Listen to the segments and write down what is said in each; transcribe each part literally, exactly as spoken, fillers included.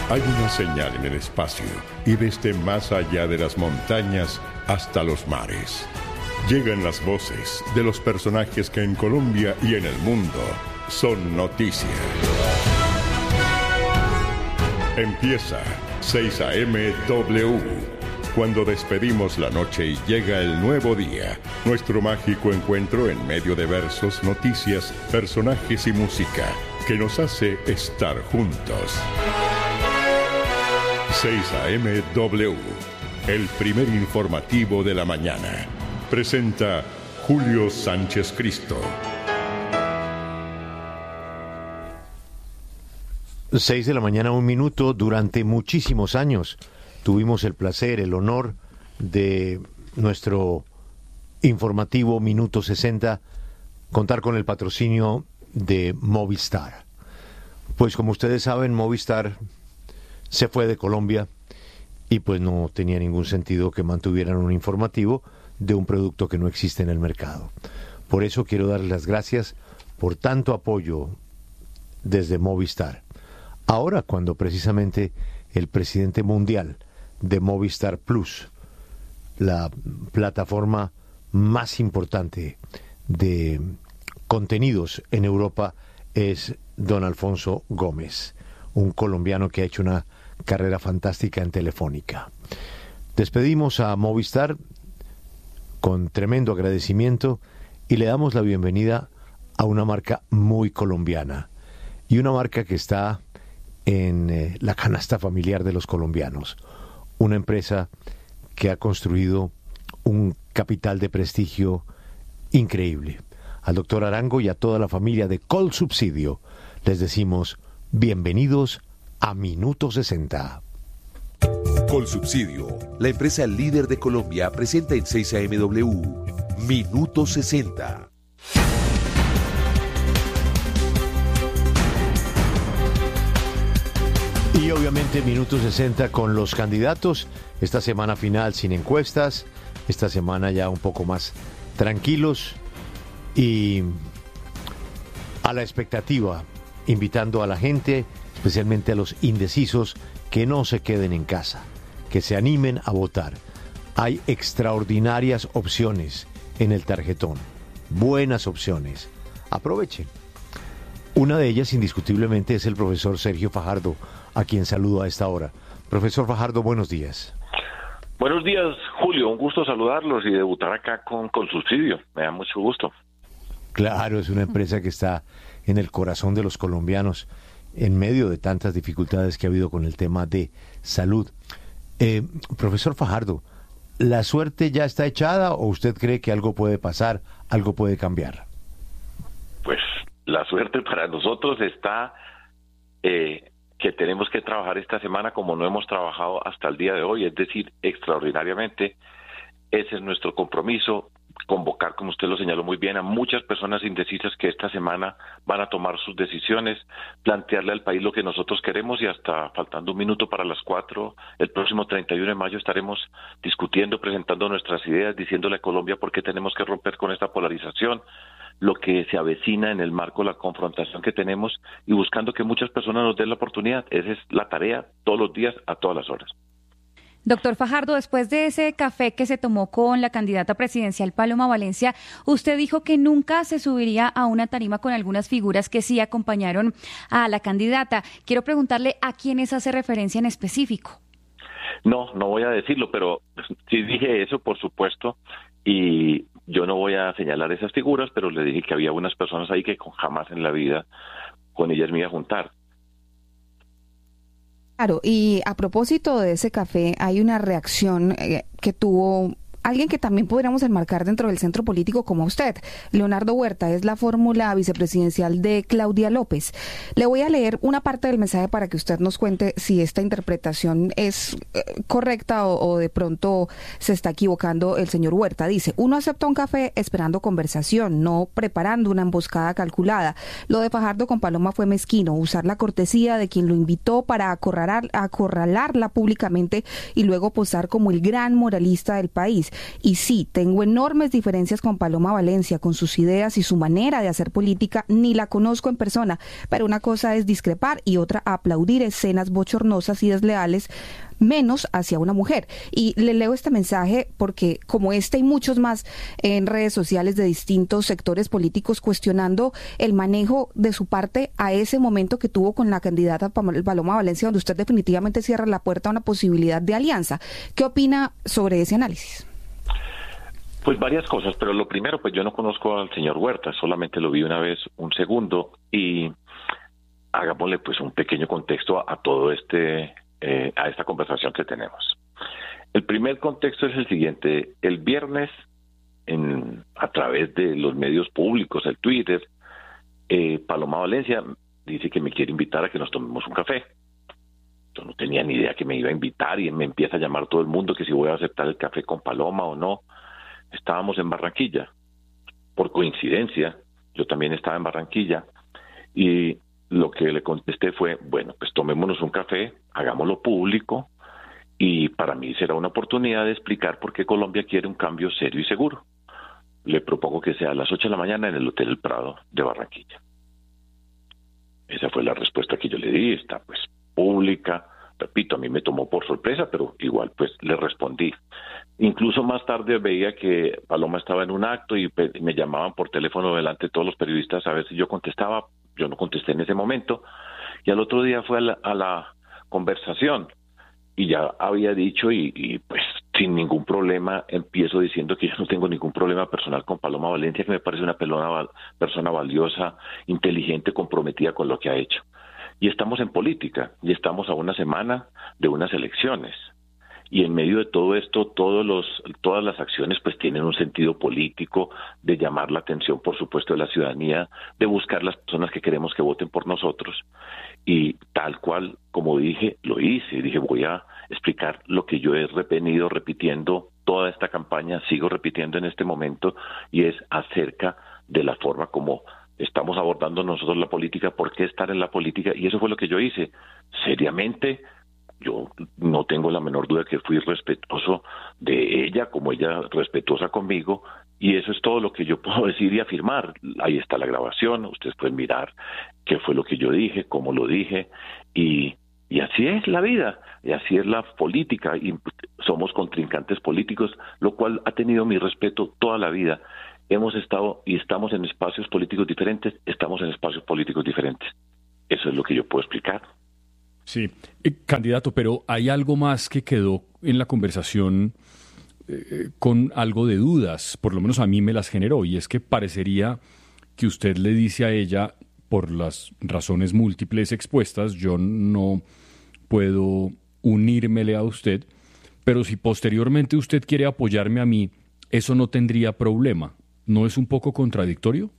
Hay una señal en el espacio y desde más allá de las montañas hasta los mares. Llegan las voces de los personajes que en Colombia y en el mundo son noticia. Empieza seis A M W. Cuando despedimos la noche y llega el nuevo día, nuestro mágico encuentro en medio de versos, noticias, personajes y música que nos hace estar juntos. seis A M W, el primer informativo de la mañana. Presenta Julio Sánchez Cristo. Seis de la mañana, un minuto. Durante muchísimos años tuvimos el placer, el honor de nuestro informativo Minuto sesenta contar con el patrocinio de Movistar. Pues como ustedes saben, Movistar se fue de Colombia y pues no tenía ningún sentido que mantuvieran un informativo de un producto que no existe en el mercado. Por eso quiero darles las gracias por tanto apoyo desde Movistar. Ahora, cuando precisamente el presidente mundial de Movistar Plus, la plataforma más importante de contenidos en Europa, es don Alfonso Gómez, un colombiano que ha hecho una carrera fantástica en Telefónica. Despedimos a Movistar con tremendo agradecimiento y le damos la bienvenida a una marca muy colombiana y una marca que está en eh, la canasta familiar de los colombianos, una empresa que ha construido un capital de prestigio increíble. Al doctor Arango y a toda la familia de Colsubsidio les decimos bienvenidos a Minuto sesenta. Colsubsidio, la empresa líder de Colombia, presenta en seis A M W Minuto sesenta. Y obviamente Minuto sesenta con los candidatos. Esta semana final sin encuestas, esta semana ya un poco más tranquilos y a la expectativa, invitando a la gente, especialmente a los indecisos, que no se queden en casa, que se animen a votar. Hay extraordinarias opciones en el tarjetón, buenas opciones. Aprovechen. Una de ellas, indiscutiblemente, es el profesor Sergio Fajardo, a quien saludo a esta hora. Profesor Fajardo, buenos días. Buenos días, Julio. Un gusto saludarlos y debutar acá con Colsubsidio. Me da mucho gusto. Claro, es una empresa que está en el corazón de los colombianos, en medio de tantas dificultades que ha habido con el tema de salud. Eh, profesor Fajardo, ¿la suerte ya está echada o usted cree que algo puede pasar, algo puede cambiar? Pues la suerte para nosotros está eh, que tenemos que trabajar esta semana como no hemos trabajado hasta el día de hoy, es decir, extraordinariamente. Ese es nuestro compromiso, convocar, como usted lo señaló muy bien, a muchas personas indecisas que esta semana van a tomar sus decisiones, plantearle al país lo que nosotros queremos y hasta faltando un minuto para las cuatro, el próximo treinta y uno de mayo estaremos discutiendo, presentando nuestras ideas, diciéndole a Colombia por qué tenemos que romper con esta polarización, lo que se avecina en el marco de la confrontación que tenemos y buscando que muchas personas nos den la oportunidad. Esa es la tarea todos los días, a todas las horas. Doctor Fajardo, después de ese café que se tomó con la candidata presidencial Paloma Valencia, usted dijo que nunca se subiría a una tarima con algunas figuras que sí acompañaron a la candidata. Quiero preguntarle a quiénes hace referencia en específico. No, no voy a decirlo, pero sí dije eso, por supuesto, y yo no voy a señalar esas figuras, pero le dije que había unas personas ahí que jamás en la vida con ellas me iba a juntar. Claro, y a propósito de ese café, hay una reacción eh, que tuvo alguien que también podríamos enmarcar dentro del centro político como usted. Leonardo Huerta es la fórmula vicepresidencial de Claudia López. Le voy a leer una parte del mensaje para que usted nos cuente si esta interpretación es eh, correcta o, o de pronto se está equivocando el señor Huerta. Dice, uno acepta un café esperando conversación, no preparando una emboscada calculada. Lo de Fajardo con Paloma fue mezquino, usar la cortesía de quien lo invitó para acorralar, acorralarla públicamente y luego posar como el gran moralista del país. análisis. Y sí, tengo enormes diferencias con Paloma Valencia, con sus ideas y su manera de hacer política. Ni la conozco en persona, pero una cosa es discrepar y otra aplaudir escenas bochornosas y desleales, menos hacia una mujer. Y le leo este mensaje porque, como este y muchos más en redes sociales de distintos sectores políticos cuestionando el manejo de su parte a ese momento que tuvo con la candidata Paloma Valencia, donde usted definitivamente cierra la puerta a una posibilidad de alianza. ¿Qué opina sobre ese análisis? Pues varias cosas, pero lo primero, pues yo no conozco al señor Huerta, solamente lo vi una vez, un segundo, y hagámosle pues un pequeño contexto a, a todo este Eh, a esta conversación que tenemos. El primer contexto es el siguiente. El viernes, en, a través de los medios públicos, el Twitter, eh, Paloma Valencia dice que me quiere invitar a que nos tomemos un café. Yo no tenía ni idea que me iba a invitar y me empieza a llamar todo el mundo que si voy a aceptar el café con Paloma o no. Estábamos en Barranquilla. Por coincidencia, yo también estaba en Barranquilla y lo que le contesté fue, bueno, pues tomémonos un café, hagámoslo público y para mí será una oportunidad de explicar por qué Colombia quiere un cambio serio y seguro. Le propongo que sea a las ocho de la mañana en el Hotel El Prado de Barranquilla. Esa fue la respuesta que yo le di, está pues pública. Repito, a mí me tomó por sorpresa, pero igual pues le respondí. Incluso más tarde veía que Paloma estaba en un acto y me llamaban por teléfono delante de todos los periodistas a ver si yo contestaba. Yo no contesté en ese momento. Y al otro día fue a la, a la conversación y ya había dicho y, y pues sin ningún problema empiezo diciendo que yo no tengo ningún problema personal con Paloma Valencia, que me parece una persona, persona valiosa, inteligente, comprometida con lo que ha hecho. Y estamos en política, y estamos a una semana de unas elecciones. Y en medio de todo esto, todos los, todas las acciones pues tienen un sentido político, de llamar la atención, por supuesto, de la ciudadanía, de buscar las personas que queremos que voten por nosotros. Y tal cual, como dije, lo hice. Dije, voy a explicar lo que yo he venido repitiendo toda esta campaña, sigo repitiendo en este momento, y es acerca de la forma como estamos abordando nosotros la política, por qué estar en la política, y eso fue lo que yo hice, seriamente. Yo no tengo la menor duda que fui respetuoso de ella, como ella respetuosa conmigo, y eso es todo lo que yo puedo decir y afirmar. Ahí está la grabación, ustedes pueden mirar qué fue lo que yo dije, cómo lo dije, y, y así es la vida, y así es la política, y somos contrincantes políticos, lo cual ha tenido mi respeto toda la vida. Hemos estado y estamos en espacios políticos diferentes, estamos en espacios políticos diferentes. Eso es lo que yo puedo explicar. Sí, eh, candidato, pero hay algo más que quedó en la conversación eh, con algo de dudas, por lo menos a mí me las generó, y es que parecería que usted le dice a ella, por las razones múltiples expuestas, yo no puedo unírmele a usted, pero si posteriormente usted quiere apoyarme a mí, eso no tendría problema. ¿No es un poco contradictorio?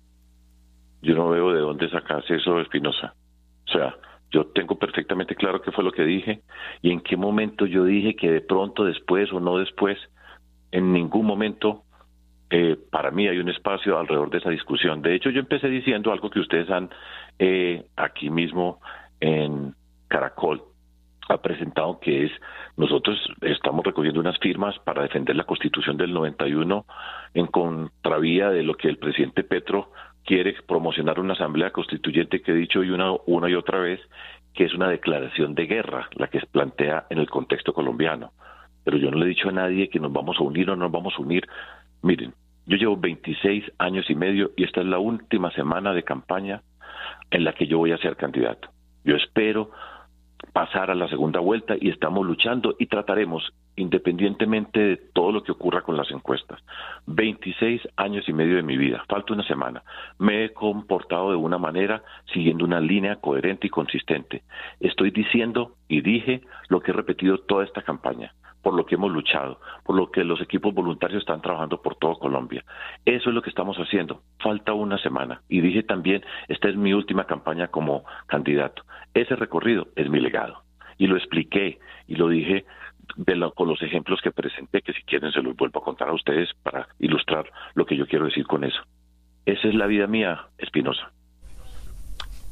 Yo no veo de dónde sacas eso, Espinosa. O sea, yo tengo perfectamente claro qué fue lo que dije y en qué momento yo dije que de pronto, después o no después, en ningún momento eh, para mí hay un espacio alrededor de esa discusión. De hecho, yo empecé diciendo algo que ustedes han eh, aquí mismo en Caracol ha presentado, que es, nosotros estamos recogiendo unas firmas para defender la Constitución del noventa y uno en contravía de lo que el presidente Petro quiere promocionar, una asamblea constituyente que he dicho y una, una y otra vez que es una declaración de guerra la que se plantea en el contexto colombiano. Pero yo no le he dicho a nadie que nos vamos a unir o no nos vamos a unir. Miren, yo llevo veintiséis años y medio y esta es la última semana de campaña en la que yo voy a ser candidato. Yo espero pasar a la segunda vuelta y estamos luchando y trataremos, independientemente de todo lo que ocurra con las encuestas. veintiséis años y medio de mi vida, falta una semana. Me he comportado de una manera siguiendo una línea coherente y consistente. Estoy diciendo y dije lo que he repetido toda esta campaña, por lo que hemos luchado, por lo que los equipos voluntarios están trabajando por todo Colombia. Eso es lo que estamos haciendo. Falta una semana. Y dije también, esta es mi última campaña como candidato. Ese recorrido es mi legado. Y lo expliqué y lo dije de lo, con los ejemplos que presenté, que si quieren se los vuelvo a contar a ustedes para ilustrar lo que yo quiero decir con eso. Esa es la vida mía, Espinosa.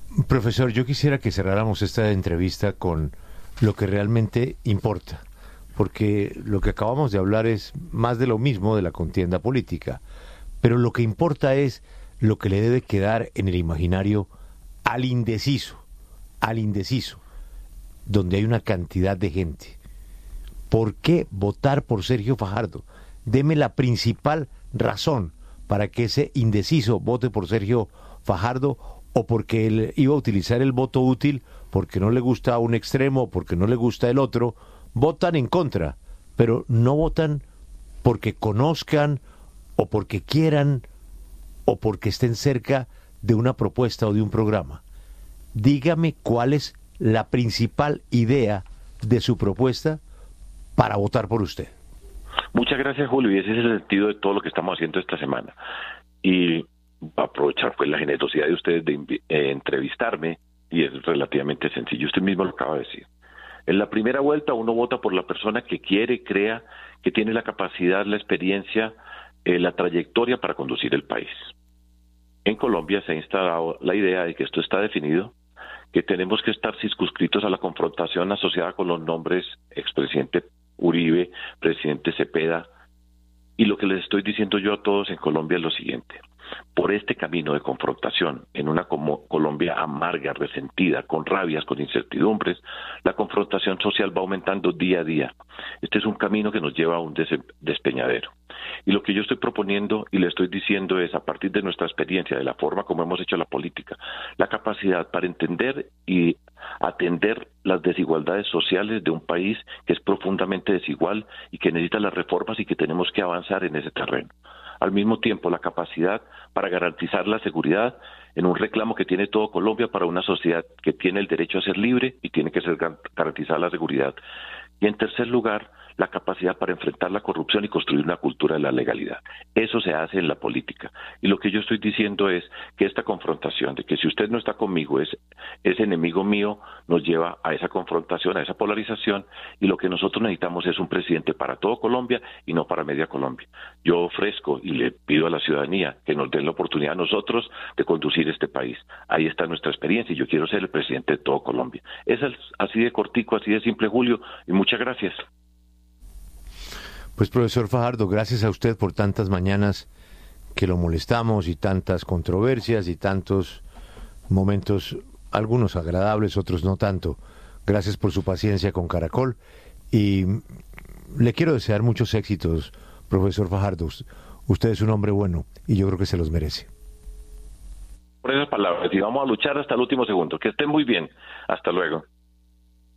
Profesor, yo quisiera que cerráramos esta entrevista con lo que realmente importa. porque lo que acabamos de hablar es más de lo mismo de la contienda política, pero lo que importa es lo que le debe quedar en el imaginario al indeciso, al indeciso, donde hay una cantidad de gente. ¿Por qué votar por Sergio Fajardo? Deme la principal razón para que ese indeciso vote por Sergio Fajardo, o porque él iba a utilizar el voto útil porque no le gusta un extremo, porque no le gusta el otro. Votan en contra, pero no votan porque conozcan o porque quieran o porque estén cerca de una propuesta o de un programa. Dígame cuál es la principal idea de su propuesta para votar por usted. Muchas gracias, Julio, y ese es el sentido de todo lo que estamos haciendo esta semana. Y aprovechar pues la generosidad de ustedes de eh, entrevistarme, y es relativamente sencillo, usted mismo lo acaba de decir. En la primera vuelta uno vota por la persona que quiere, crea, que tiene la capacidad, la experiencia, eh, la trayectoria para conducir el país. En Colombia se ha instalado la idea de que esto está definido, que tenemos que estar circunscritos a la confrontación asociada con los nombres expresidente Uribe, presidente Cepeda, y lo que les estoy diciendo yo a todos en Colombia es lo siguiente: por este camino de confrontación, en una como Colombia amarga, resentida, con rabias, con incertidumbres, la confrontación social va aumentando día a día. Este es un camino que nos lleva a un des- despeñadero. Y lo que yo estoy proponiendo y le estoy diciendo es, a partir de nuestra experiencia, de la forma como hemos hecho la política, la capacidad para entender y atender las desigualdades sociales de un país que es profundamente desigual y que necesita las reformas y que tenemos que avanzar en ese terreno. Al mismo tiempo, la capacidad para garantizar la seguridad en un reclamo que tiene todo Colombia para una sociedad que tiene el derecho a ser libre y tiene que ser garantizar la seguridad. Y en tercer lugar, la capacidad para enfrentar la corrupción y construir una cultura de la legalidad. Eso se hace en la política. Y lo que yo estoy diciendo es que esta confrontación, de que si usted no está conmigo, es, es enemigo mío, nos lleva a esa confrontación, a esa polarización, y lo que nosotros necesitamos es un presidente para todo Colombia y no para media Colombia. Yo ofrezco y le pido a la ciudadanía que nos den la oportunidad a nosotros de conducir este país. Ahí está nuestra experiencia y yo quiero ser el presidente de todo Colombia. Es así de cortico, así de simple, Julio, y muchas gracias. Pues, profesor Fajardo, gracias a usted por tantas mañanas que lo molestamos y tantas controversias y tantos momentos, algunos agradables, otros no tanto. Gracias por su paciencia con Caracol y le quiero desear muchos éxitos, profesor Fajardo. Usted es un hombre bueno y yo creo que se los merece. Por esas palabras, y vamos a luchar hasta el último segundo. Que estén muy bien. Hasta luego.